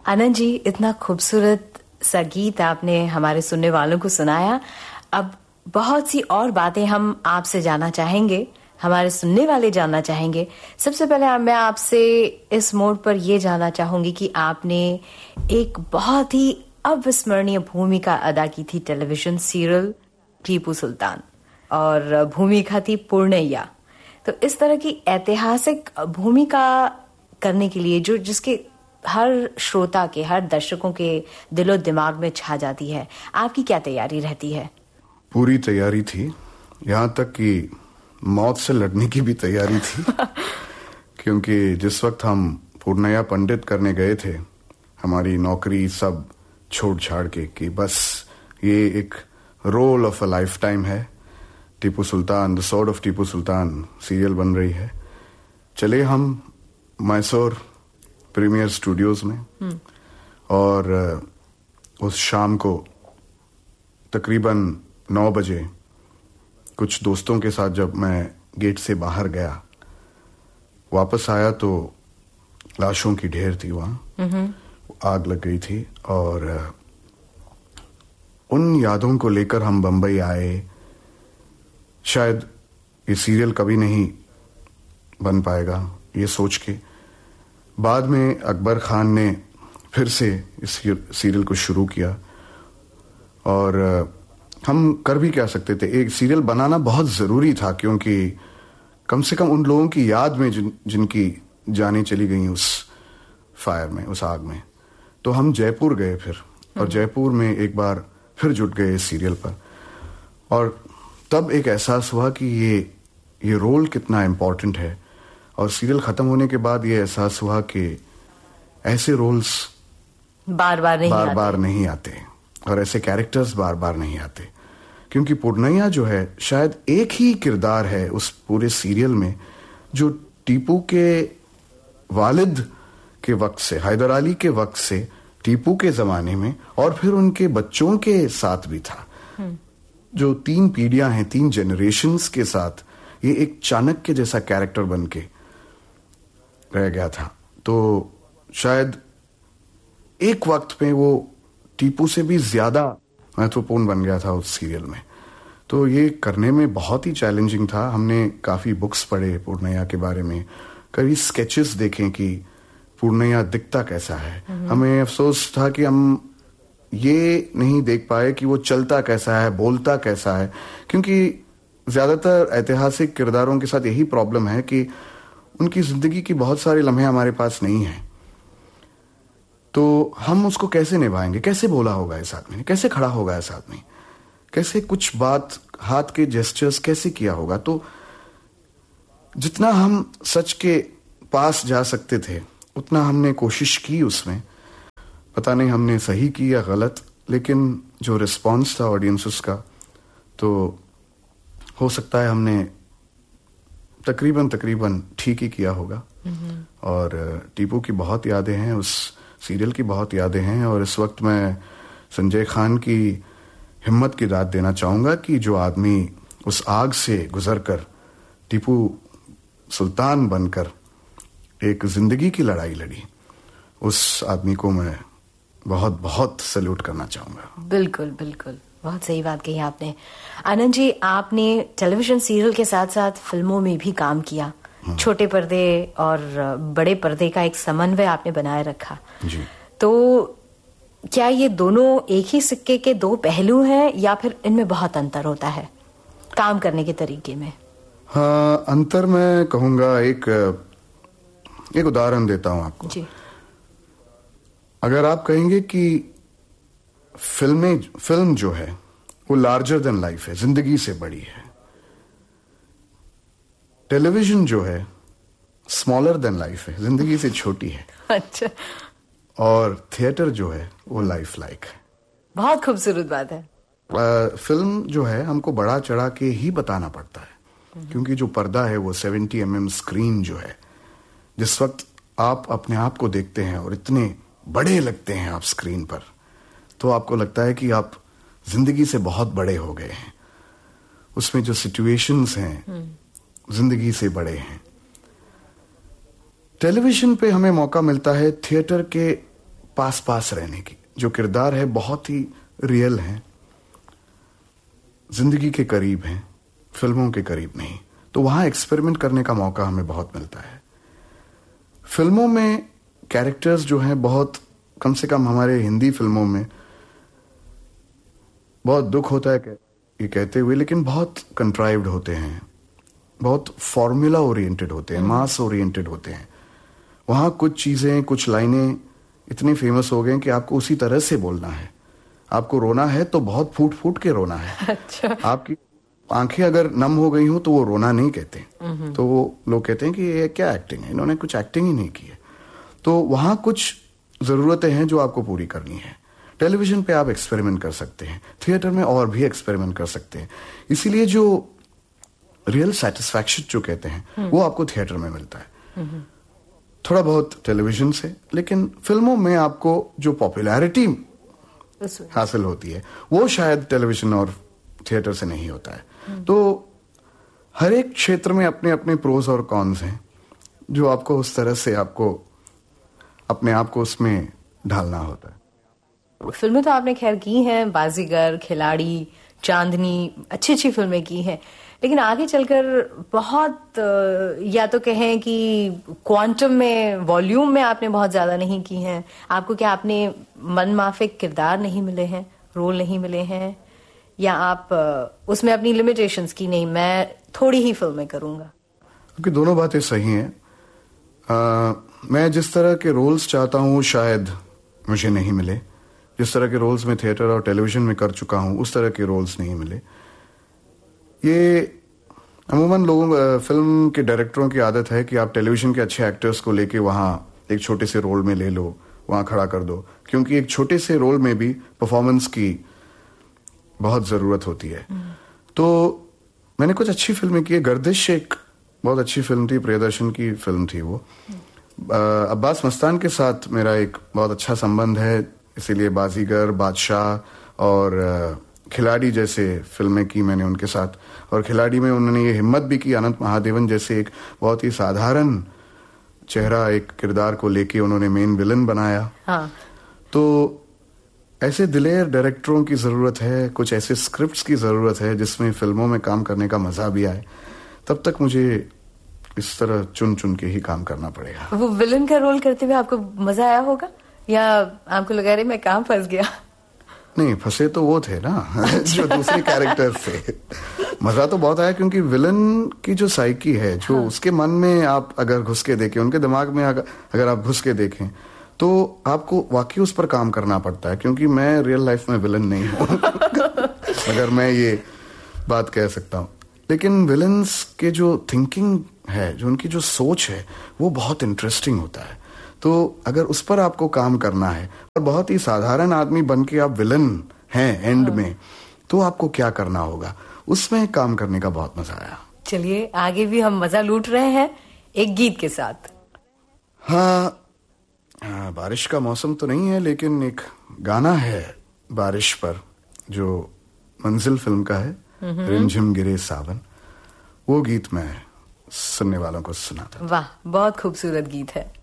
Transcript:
आनंद जी, इतना खूबसूरत सा गीत आपने हमारे सुनने वालों को सुनाया। अब बहुत सी और बातें हम आपसे जानना चाहेंगे, हमारे सुनने वाले जानना चाहेंगे। सबसे पहले मैं आपसे इस मोड पर यह जानना चाहूंगी कि आपने एक बहुत ही अविस्मरणीय भूमिका अदा की थी टेलीविजन सीरियल टीपू सुल्तान, और भूमिका थी पूर्णैया। तो इस तरह की ऐतिहासिक भूमिका करने के लिए जिसके हर श्रोता के, हर दर्शकों के दिलो दिमाग में छा जाती है, आपकी क्या तैयारी रहती है? पूरी तैयारी थी, यहाँ तक कि मौत से लड़ने की भी तैयारी थी। क्योंकि जिस वक्त हम पूर्णैया पंडित करने गए थे, हमारी नौकरी सब छोड़ छाड़ के कि बस ये एक role of a life time है, Tipu Sultan, the sword of Tipu Sultan serial बन रही है। चले हम मैसूर प्रीमियर स्टूडियोज में, और उस शाम को तकरीबन 9 बजे कुछ दोस्तों के साथ जब मैं गेट से बाहर गया, वापस आया तो लाशों की ढेर थी वहां, आग लग गई थी। और उन यादों को लेकर हम बंबई आए। शायद ये सीरियल कभी नहीं बन पाएगा, ये सोच के बाद में अकबर खान ने फिर से इस सीरियल को शुरू किया। और हम कर भी क्या सकते थे, एक सीरियल बनाना बहुत जरूरी था, क्योंकि कम से कम उन लोगों की याद में जिनकी जानें चली गई उस फायर में, उस आग में। तो हम जयपुर गए फिर, और जयपुर में एक बार फिर जुट गए इस सीरियल पर। और तब एक एहसास हुआ कि ये रोल कितना इम्पोर्टेंट है। और सीरियल खत्म होने के बाद ये एहसास हुआ कि ऐसे रोल्स बार बार नहीं आते, और ऐसे कैरेक्टर्स बार बार नहीं आते। क्योंकि पूर्णैया जो है, शायद एक ही किरदार है उस पूरे सीरियल में जो टीपू के वालिद के वक्त से, हैदर अली के वक्त से, टीपू के जमाने में और फिर उनके बच्चों के साथ भी था। जो 3 पीढ़ियां हैं, 3 जनरेशन्स के साथ ये एक चाणक्य जैसा कैरेक्टर बन के रह गया था। तो शायद एक वक्त में वो टीपू से भी ज्यादा महत्वपूर्ण बन गया था उस सीरियल में। तो ये करने में बहुत ही चैलेंजिंग था। हमने काफी बुक्स पढ़े पूर्णैया के बारे में, कई स्केचेस देखे कि पूर्णैया दिखता कैसा है। हमें अफसोस था कि हम ये नहीं देख पाए कि वो चलता कैसा है, बोलता कैसा है। क्योंकि ज्यादातर ऐतिहासिक किरदारों के साथ यही प्रॉब्लम है कि उनकी जिंदगी की बहुत सारे लम्हे हमारे पास नहीं है। तो हम उसको कैसे निभाएंगे, कैसे बोला होगा इस आदमी ने, कैसे खड़ा होगा इस आदमी, कैसे कुछ बात, हाथ के जेस्चर्स कैसे किया होगा। तो जितना हम सच के पास जा सकते थे उतना हमने कोशिश की उसमें। पता नहीं हमने सही की या गलत, लेकिन जो रिस्पॉन्स था ऑडियंसेस का, तो हो सकता है हमने तकरीबन ठीक ही किया होगा। और टीपू की बहुत यादें हैं, उस सीरियल की बहुत यादें हैं। और इस वक्त मैं संजय खान की हिम्मत की दाद देना चाहूंगा कि जो आदमी उस आग से गुजरकर टीपू सुल्तान बनकर एक जिंदगी की लड़ाई लड़ी, उस आदमी को मैं बहुत बहुत सैल्यूट करना चाहूंगा। बिल्कुल बिल्कुल, बहुत सही बात कही आपने। आनंद जी, आपने टेलीविजन सीरियल के साथ साथ फिल्मों में भी काम किया। छोटे पर्दे और बड़े पर्दे का एक समन्वय आपने बनाए रखा जी। तो क्या ये दोनों एक ही सिक्के के 2 पहलू हैं, या फिर इनमें बहुत अंतर होता है काम करने के तरीके में? हाँ, अंतर मैं कहूंगा, एक उदाहरण देता हूं आपको जी। अगर आप कहेंगे कि फिल्म जो है वो लार्जर देन लाइफ है, जिंदगी से बड़ी है। टेलीविजन जो है स्मॉलर देन लाइफ है, जिंदगी से छोटी है। अच्छा। और थिएटर जो है वो लाइफ लाइक है। बहुत खूबसूरत बात है। फिल्म जो है हमको बड़ा चढ़ा के ही बताना पड़ता है, क्योंकि जो पर्दा है वो 70 mm स्क्रीन जो है, जिस वक्त आप अपने आप को देखते हैं और इतने बड़े लगते हैं आप स्क्रीन पर, तो आपको लगता है कि आप जिंदगी से बहुत बड़े हो गए हैं। उसमें जो सिचुएशंस हैं जिंदगी से बड़े हैं। टेलीविजन पे हमें मौका मिलता है थिएटर के पास पास रहने की। जो किरदार है बहुत ही रियल है, जिंदगी के करीब हैं, फिल्मों के करीब नहीं। तो वहां एक्सपेरिमेंट करने का मौका हमें बहुत मिलता है। फिल्मों में कैरेक्टर्स जो हैं बहुत, कम से कम हमारे हिंदी फिल्मों में बहुत दुख होता है ये कहते हुए, लेकिन बहुत कंट्राइव्ड होते हैं, बहुत फॉर्मूला ओरिएंटेड होते हैं, मास ओरिएंटेड होते हैं। वहां कुछ चीजें, कुछ लाइनें इतनी फेमस हो गए कि आपको उसी तरह से बोलना है। आपको रोना है तो बहुत फूट फूट के रोना है। अच्छा। आपकी आंखें अगर नम हो गई हो तो वो रोना नहीं कहते, तो वो लोग कहते हैं कि ये क्या एक्टिंग है, इन्होंने कुछ एक्टिंग ही नहीं की है। तो वहां कुछ जरूरतें हैं जो आपको पूरी करनी है। टेलीविजन पे आप एक्सपेरिमेंट कर सकते हैं, थिएटर में और भी एक्सपेरिमेंट कर सकते हैं। इसीलिए जो रियल सेटिस्फैक्शन जो कहते हैं वो आपको थिएटर में मिलता है, थोड़ा बहुत टेलीविजन से। लेकिन फिल्मों में आपको जो पॉपुलैरिटी हासिल होती है वो शायद टेलीविजन और थिएटर से नहीं होता है। तो हर एक क्षेत्र में अपने अपने प्रोज और कॉन्स हैं, जो आपको उस तरह से आपको अपने आप को उसमें ढालना होता है। फिल्में तो आपने खैर की हैं, बाजीगर, खिलाड़ी, चांदनी, अच्छी अच्छी फिल्में की हैं, लेकिन आगे चलकर बहुत, या तो कहें कि क्वांटम में, वॉल्यूम में आपने बहुत ज्यादा नहीं की हैं। आपको क्या अपने मन माफिक किरदार नहीं मिले हैं, रोल नहीं मिले हैं, या आप उसमें अपनी लिमिटेशंस की, नहीं मैं थोड़ी ही फिल्में करूंगा? क्योंकि दोनों बातें सही हैं। मैं जिस तरह के रोल्स चाहता हूं शायद मुझे नहीं मिले। जिस तरह के रोल्स मैं थिएटर और टेलीविजन में कर चुका हूं उस तरह के रोल्स नहीं मिले। ये अमूमन लोगों, फिल्म के डायरेक्टरों की आदत है कि आप टेलीविजन के अच्छे एक्टर्स को लेके वहां एक छोटे से रोल में ले लो, वहां खड़ा कर दो, क्योंकि एक छोटे से रोल में भी परफॉर्मेंस की बहुत जरूरत होती है। तो मैंने कुछ अच्छी फिल्में की है। गर्दिश एक बहुत अच्छी फिल्म थी, प्रियदर्शन की फिल्म थी वो। अब्बास मस्तान के साथ मेरा एक बहुत अच्छा संबंध है, इसीलिए बाजीगर, बादशाह और खिलाड़ी जैसे फिल्में की मैंने उनके साथ। और खिलाड़ी में उन्होंने ये हिम्मत भी की, अनंत महादेवन जैसे एक बहुत ही साधारण चेहरा, एक किरदार को लेके उन्होंने मेन विलन बनाया। हाँ। तो ऐसे दिलेर डायरेक्टरों की जरूरत है, कुछ ऐसे स्क्रिप्ट्स की जरूरत है जिसमें फिल्मों में काम करने का मजा भी आए। तब तक मुझे इस तरह चुन चुन के ही काम करना पड़ेगा। वो विलन का रोल करते हुए आपको मजा आया होगा, या आपको लगा रहे मैं कहाँ फंस गया? नहीं, फंसे तो वो थे ना जो दूसरे कैरेक्टर थे। मजा तो बहुत आया, क्योंकि विलन की जो साइकी है, जो उसके मन में आप अगर घुस के देखें, उनके दिमाग में अगर आप घुस के देखें, तो आपको वाकई उस पर काम करना पड़ता है। क्योंकि मैं रियल लाइफ में विलन नहीं हूं अगर मैं ये बात कह सकता हूं। लेकिन विलन्स के जो थिंकिंग है, जो उनकी जो सोच है, वो बहुत इंटरेस्टिंग होता है। तो अगर उस पर आपको काम करना है और बहुत ही साधारण आदमी बन के आप विलन हैं एंड में, तो आपको क्या करना होगा, उसमें काम करने का बहुत मजा आया। चलिए आगे भी हम मजा लूट रहे हैं एक गीत के साथ। हाँ, बारिश का मौसम तो नहीं है, लेकिन एक गाना है बारिश पर जो मंजिल फिल्म का है, रिमझिम गिरे सावन। वो गीत मैं सुनने वालों को सुनाता। वाह, बहुत खूबसूरत गीत है।